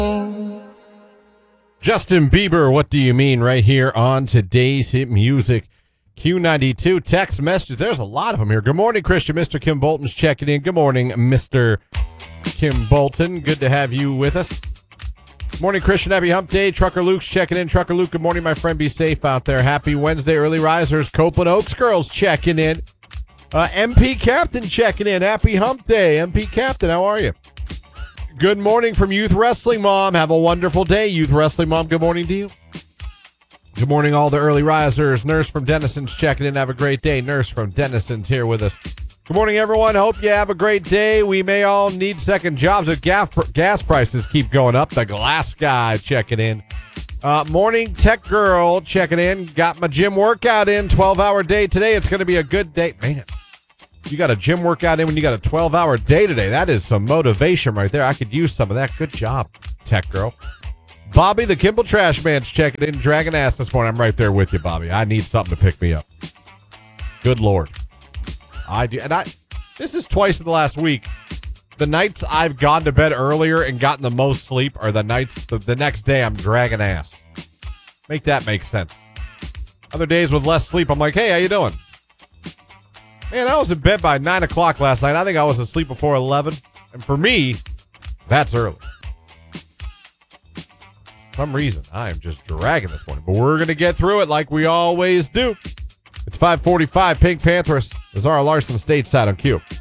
Justin Bieber, what do you mean, right here on today's hit music. Q92 text messages. There's a lot of them here. Good morning, Christian. Mr. Kim Bolton's checking in. Good morning, Mr. Kim Bolton. Good to have you with us. Morning, Christian. Happy hump day. Trucker Luke's checking in. Trucker Luke, good morning, my friend. Be safe out there. Happy Wednesday, early risers. Copeland Oaks girls checking in. MP Captain checking in. Happy hump day. MP Captain, how are you? Good morning from Youth Wrestling Mom. Have a wonderful day, Youth Wrestling Mom. Good morning to you. Good morning, all the early risers. Nurse from Denison's checking in. Have a great day. Nurse from Denison's here with us. Good morning, everyone. Hope you have a great day. We may all need second jobs if gas prices keep going up. The glass guy checking in. Morning tech girl checking in. Got my gym workout in. 12-hour day today. It's going to be a good day. Man, you got a gym workout in when you got a 12-hour day today. That is some motivation right there. I could use some of that. Good job, tech girl. Bobby, the Kimball Trash Man's checking in, dragging ass this morning. I'm right there with you, Bobby. I need something to pick me up. Good Lord. I do. And this is twice in the last week. The nights I've gone to bed earlier and gotten the most sleep are the nights the next day I'm dragging ass. Make that make sense. Other days with less sleep, I'm like, hey, how you doing? Man, I was in bed by 9 o'clock last night. I think I was asleep before 11. And for me, that's early. For some reason, I am just dragging this morning. But we're going to get through it like we always do. It's 5:45. Pink Panthers. Zara Larson stateside on Q.